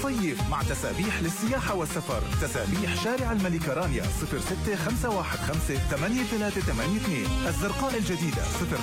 صيف مع تسابيح للسياحة والسفر. تسابيح شارع الملكة رانيا 06515 8382. الزرقاء الجديدة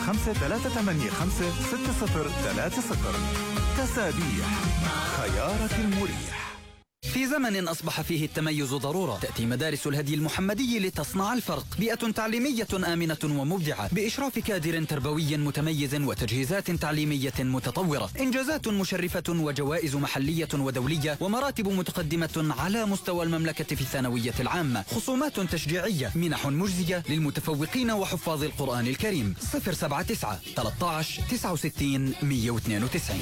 0538560030. تسابيح، خيارك المريح. في زمن أصبح فيه التميز ضرورة، تأتي مدارس الهدي المحمدي لتصنع الفرق. بيئة تعليمية آمنة ومبدعة بإشراف كادر تربوي متميز وتجهيزات تعليمية متطورة، إنجازات مشرفة وجوائز محلية ودولية ومراتب متقدمة على مستوى المملكة في الثانوية العامة، خصومات تشجيعية، منح مجزية للمتفوقين وحفاظ القرآن الكريم. 079 13 69 192.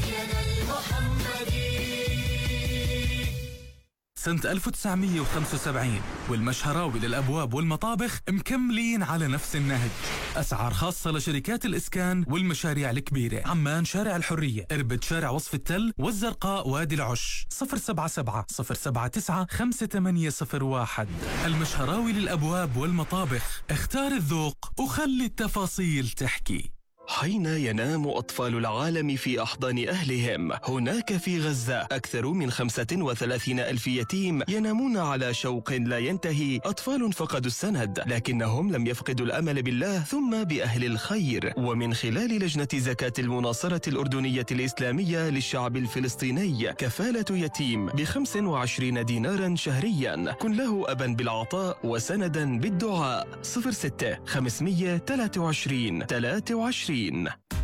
سنة 1975 والمشهراوي للأبواب والمطابخ مكملين على نفس النهج. أسعار خاصة لشركات الإسكان والمشاريع الكبيرة. عمان شارع الحرية، إربد شارع وصف التل، والزرقاء وادي العش. 077 079 5801. المشهراوي للأبواب والمطابخ. اختار الذوق وخلي التفاصيل تحكي. حين ينام أطفال العالم في أحضان أهلهم، هناك في غزة أكثر من 35 ألف يتيم ينامون على شوق لا ينتهي. أطفال فقدوا السند لكنهم لم يفقدوا الأمل بالله ثم بأهل الخير. ومن خلال لجنة زكاة المناصرة الأردنية الإسلامية للشعب الفلسطيني، كفالة يتيم ب25 دينارا شهريا. كن له أبا بالعطاء وسندا بالدعاء. 06 523 23.